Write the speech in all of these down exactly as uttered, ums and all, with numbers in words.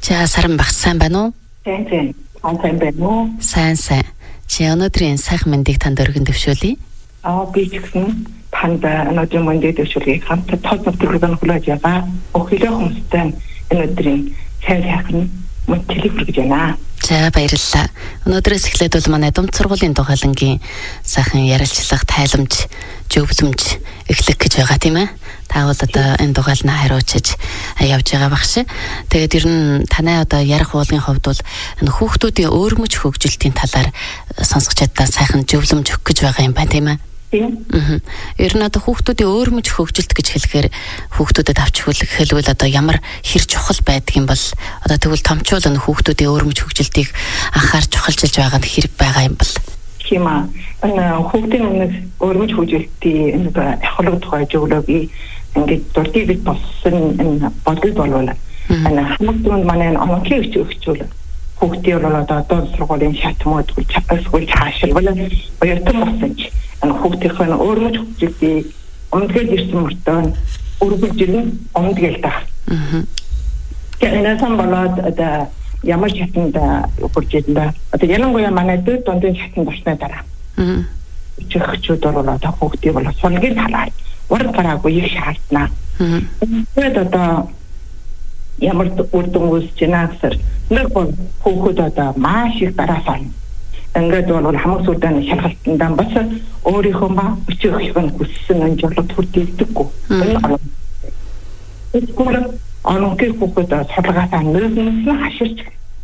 За саран багш сайн байна уу? Сайн сайн. Сайн байна уу? Сайн сайн. Чи өнөөдрийн сайхан мэндийг танд өргөн төвшүүлье. Аа би ч гэсэн танд өнөөдрийн мэндийг төвшүүлье. Хамт тод төгрөгөн хүлээж аваа. Өхөлөө хүмүүстэй өнөөдрийн сайн сайхан мэндийг хүргэж байна. За баярлалаа. Өнөөдрөөс эхлээд бол манай Думд сургуулийн дугаалангийн сайхан ярилцлага, тайламж, зөвлөмж эхлэх гэж байгаа тийм ээ. Та бол одоо энэ дугаалнаа хариуцаж явж байгаа багш. Тэгээд ер нь танай одоо ярих уулын хувьд бол энэ хүүхдүүдийн өөрмөж хөгжилтийн талаар сонсох чаддаа сайхан зөвлөмж өгөх гэж байгаа юм байна тийм ээ. Тийм. Аа. Ер нь одоо хүүхдүүдийн өөрмөж хөгжилт гэж хэлэхээр хүүхдүүдэд авч хэлбэл одоо ямар хэр чухал байдаг юм бол одоо тэгвэл томчууд энэ хүүхдүүдийн өөрмөж хөгжилтийг анхаарч чухалчилж байгаа нь хэрэг байгаа юм бол. Тийм аа. Энэ хүүхдийн өмнө өөрмөж хөгжилтийн энэ ахлах тухай зөвлөгөө ингээд дурдгийг бит болсон энэ бодлол болвол энэ хамгийн манай онцлог өгчүүл хүүхдийн бол одоо одоо сургуулийн шатмууд чапасгүй хаашилбал оюутан болсон ч энэ хүүхдийн өөрмөж хөгжилтийг өмдгөл ирсэн мөртөө өргөлжлэн өмдгөл тах. Аа. Тэгээд энэ болоод одоо ямар чатанд өгч ирдэ. Одоо ялангуяа манай дэд дондын чатанд орсны дараа. Аа. Чихчүүд бол одоо хүүхдийн бол сулгийн талаар урд гараагүй их шаардна. Аа. Тэгээд одоо ямар үрдэн үүсэж наасар нэг бол хүүхэд одоо маш их дараасаа ингээд бол хамаг сүлдэн шалгалтанд бас өөрийнхөө ба өчөөх юм хүссэн энэ жолд хүрдэгдэггүй. Энэ алга. Эсвэл анонхи хүүхэд судалгаасаа нэрнээс хаширч.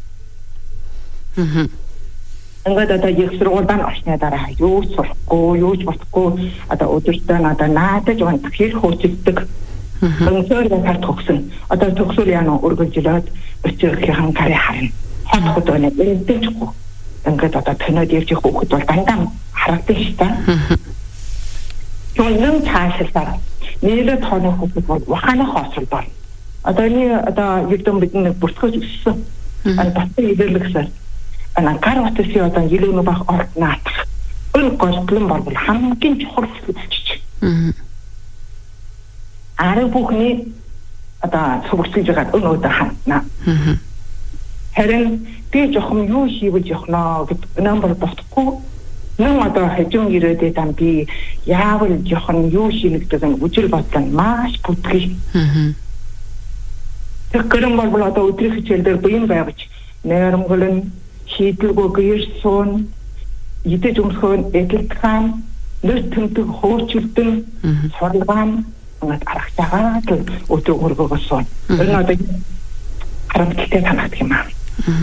Аа. Ингээд одоо яг сургуульд орсны дараа юу ч сурахгүй, юу ч бодохгүй одоо өдөртөө надаа наадаж унтах хэр хөөцөлдөг. Өнөөдөр яг төгсөн. Одоо төгсөл яана өргөжлөөд өчөөхийнхэн кари харна. Хотход байна. Энтэйчгүй. Ингээд одоо төнөөд явж хүүхэд бол дандаа харагдаж шүү дээ. Түүнэн цаашилтаа нэрээ тооны хүүхэд бол ухааны хоосол бол. Одоо энэ одоо юудан бидний бүртгэж өссөн. Энэ батсан илэрлэгсээр ана карватси одоо илүү баг орт наатах. Энэ голдлон бол хамгийн чухал зүйлч. Аа. Арай бүхний одоо сүрсэж байгаа өнөөдөр хана. Аа. Харин би жоохон юу хийвэж явахнаа гэдэг номер бодохгүй. Нэг одоо хажим ирээдээ там би яавал жоохон юу хийх гэдэг нь үжил бодлоо маш бүтгий. Аа. Тэгэхээр бол одоо өдрийн хичээлдэр буян байгаж нэрмгэлэн шийдэлгүй гэрсэн идэж өмсгөн эгэлтхан нэр тэмдэг хөөрчилдөн сурлагаан ингээд арах цагаа өдөр өргөгсөн. Энэ одоо харамттай санагдах юм аа.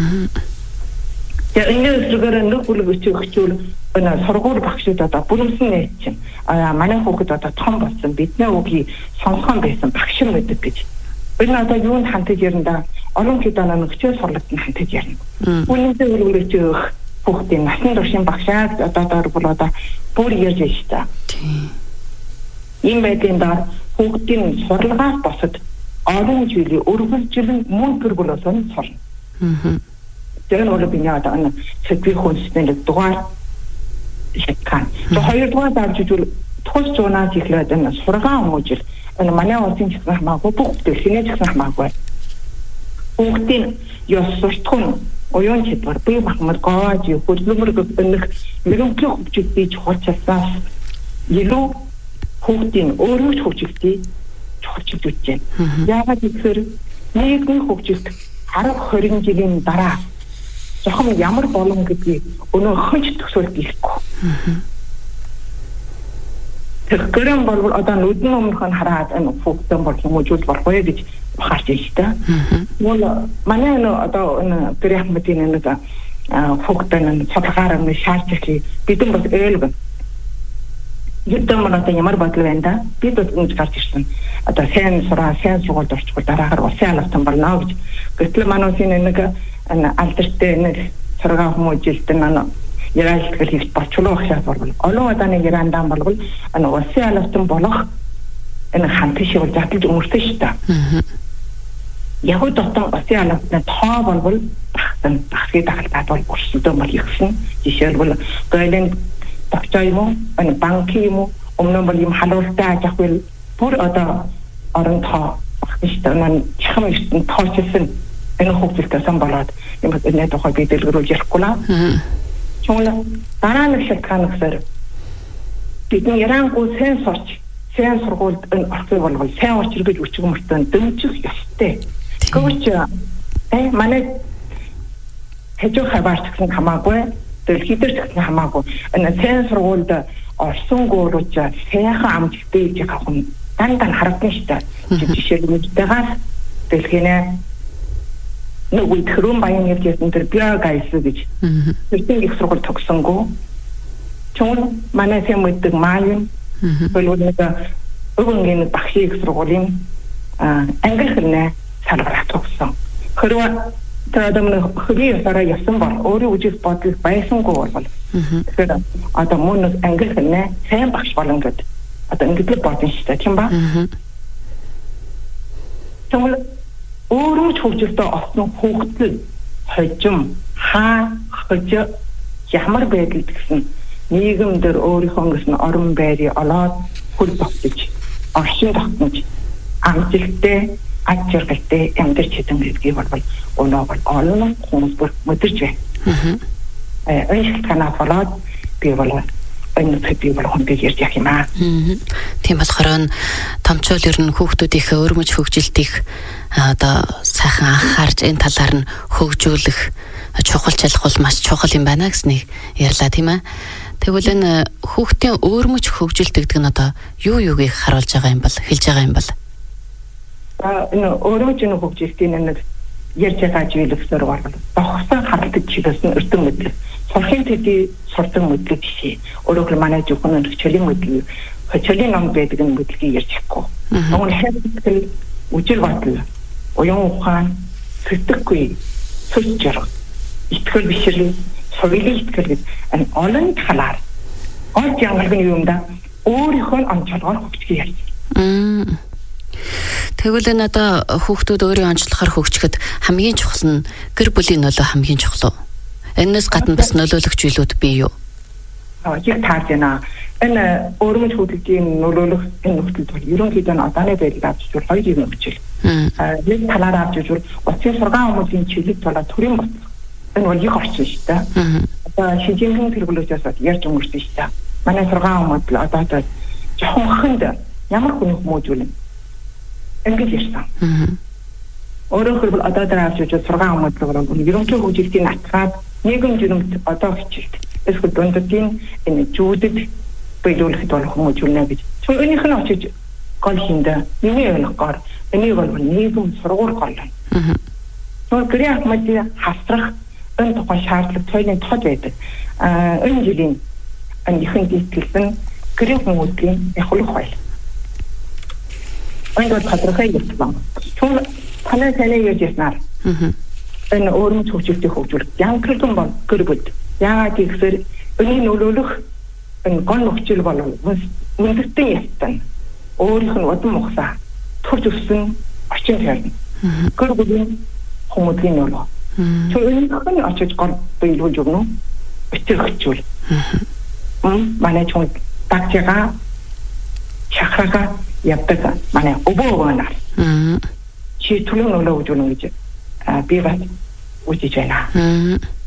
Яг энэ зүгээр нэг бүлэг өчөөгчүүл энэ сургууль багшууд одоо бүрэмсэн нээч чинь аа манай хүүхэд одоо том болсон бидний үгийг сонсгон байсан багш юм гэдэг гэж. Энэ одоо юунд хантаж ярина да олон хэд оноо нөхцөл сурлагдсан хантаж ярина. Үүнийдээ өргөлөж өөх хүүхдийн насан туршийн багшаад одоо доор бол одоо бүр ярьж байна. Тийм. Ийм байдлаар хүүхдийн сурлагаас босод олон жилийн өргөлжлөн мөн төр болоосон сурна. Аа. Тэр нь бол би яа одоо энэ сэтгэл хүнсний дугаар шатхан. То хоёрдугаар даржижүүл тус зунаас ихлээд энэ сургаан хүмүүжил энэ манай улсын чигсэх хамаагүй бүгд хинэж чигсэх хамаагүй. Хүүхдийн ёс суртахуун оюун чадвар бие махбод гоож хөдөлмөр гэх мэрэгжлийн хөгжилтийг чухалчилснаас илүү хүүхдийн өөрөж хөгжилтийг чухалчилж байна. Яагаад гэвэл нийгмийн хөгжилт арав хорин жилийн дараа жоохон ямар болон гэдгийг өнөө хөнч төсөөлт ихгүй. Тэгэхээр бол одоо нүдэн өмнөх нь хараад энэ хүүхдэн бол хүмүүжүүл болохгүй гэж бахарч байна шүү дээ. Мөн манай одоо энэ гэрэмтийн нэг хүүхдэн цоцгаар нь шаарч ирэх бидэн бол ээлгэн. Юудан мөн одоо ямар бодлоо байна да? Бид бол ингэж гарч ирсэн. Одоо сайн сураа, сайн сургуульд орчихвол дараагаар улсын албан болно гэж. Гэтэл манай улсын нэг алдартай нэг сургаан хүмүүжилтэн ана ярайлтгал хийх болчихлоо гэж байна. Олон удааны ярандан болвол ана улсын албан болох энэ хамт шиг бол задлж өмөрсөн шүү дээ. Яг л дотор улсын албаны тоо болвол багтан багсыг дагалдаад бол өрсөлдөө бол ихсэн. Жишээлбэл гойлын багцаа юм ана банк юм өмнө бол юм халууртай ажихгүй бүр одоо орон тоо багш шүү дээ. Чахам ертөнд тоочсон энэ хөгжилтэй сан болоод юм энэ тухай би дэлгэрүүлж ярихгүй лаа. Чонла дараа нь шалтгаан гэхээр бидний Ирангүй сайн сурч сайн сургуульд энэ орцыг болгол сайн орч иргэж үчиг мөртөө дэмжих ёстой. Гэвч э манай хэжүү хаваарч гэсэн хамаагүй дэлхийдэр гэсэн хамаагүй энэ сайн сургуульд орсон гуурууч сайхан амжилттай иж авах нь дандаа харагдана шүү дээ. Жишээлбэлтэйгээс дэлхийнэ нөгөө төрөн баян явж байсан тэр биогайс гэж тэрний их сургууль төгсөнгөө чон манай хэм мэддэг мааян болоод өвөнгийн багшийн их сургуулийн англи хэлний салбарт төгссөн. Хэрвээ тэр адам хөрийн сараа явсан бол өөрөө үжих бодол байсангүй бол тэгэхээр одоо мөн англи хэлний сайн багш болно гэдэг одоо ингээд бодсон шүү дээ тийм ба. Тэгвэл өөрөө ч хөгжилтэй олсон хүүхдэл хожим хаа хож ямар байдал гэсэн нийгэм дээр өөрийнхөө гэсэн орон байрыг олоод хөл тогтож оршин тогтнож амжилттай аж аргалтай амьдарч хэдэн гэдгийг бол өнөө бол олон хүмүүс бүр мэдэрч байна. Аа энэ шалтгаанаас болоод би бол энэ төдий бол хүндийг ярьж явах юм аа. Тийм болохоор томчууд ер нь хүүхдүүдийнхээ өрмөж хөгжилтийг одоо сайхан анхаарч энэ талаар нь хөгжүүлэх чухалчлах бол маш чухал юм байна гэснийг ярьлаа тийм ээ. Тэгвэл энэ хүүхдийн өрмөж хөгжилт гэдэг нь одоо юу юугийг харуулж байгаа юм бол хэлж байгаа юм бол а энэ өрмөж нь хөгжилтийн нэг ярьж байгаа зүйлсээр бол дохсон харалтаж чиглэсэн өртөн мэдлэг сурхын төдий сурдан мэдлэг биш. Өөрөөр манай зөвхөн хичээлийн мэдлэг хичээлийн ном байдаг нь мэдлэгийг ярьж чадахгүй. Тэгвэл хэвлэл үжил батал уян ухаан сэтгэхгүй сүлж жаргал итгэл бишрэл соёлын итгэл гэж энэ олон талаар олж янгалгын юмда өөрийнхөө онцлогоор хөгжих ярьж. Тэгвэл энэ одоо хүүхдүүд өөрийн онцлогоор хөгжихэд хамгийн чухал нь гэр бүлийн нөлөө хамгийн чухал уу? Энэс гадна бас нөлөөлөх зүйлүүд бий юу? Аа, яг таарч байна. Энэ өөрөмж хөгжлийн нөлөөлөх энэ нөхцөлд бол ерөнхийдөө одооны байдлыг авч үзвэл хоёр юм хөгжил. Аа, нэг талаар авч үзвэл уцын сургаан хүмүүсийн чиглэл талаа төрийн бот. Энэ бол их орчин шүү дээ. Одоо шижинхэн хэрэглүүлжээс ярьж өнгөрсөн шүү дээ. Манай сургаан хүмүүс л одоо одоо жоохон хëнд ямар хүн хүмүүжүүлнэ. Ингэж ярьсан. Өөрөөр хэлбэл одоо дараа авч үзвэл сургаан хүмүүс бол ерөнхий хөгжилтийн атгаад нийгэм жирэмт одоо хичээлт. Эсвэл дунддын энэ зүүдэд биелүүлэхэд бол хүмүүжүүлнэ гэж. Тэгвэл энийх нь очиж гол хинда миний ойлгохоор энийг бол нийгэм сургууль гол байна. Тэгвэл гэрээ ахмадын хасрах энэ тухай шаардлага туйлын тод байдаг. Аа энэ жилийн энэ ихэн дийтгэсэн гэрээ хүмүүсийн эхлэх хууль. Энэ бол тодорхой юм. Тэгвэл танай танай яаж яснаар. Энэ өөрөмж хөгжилтийг хөгжүүлэх янкрын бол гэр бүл. Яагаад гэвэл энэ нөлөөлөх энэ гол нөхцөл бол үндэстэн ястан өөрийнх нь удам мухсаа төрж өссөн орчин тайлбар. Гэр бүлийн хүмүүсийн нөлөө. Тэгвэл энэ нь очиж гол биелүүлж өгнө. Өчигчүүл. Мм манай ч багчаа чахрага явдаг манай өвөөнаар. Чи төлөв нөлөө өгнө гэж би бас үжиж байна.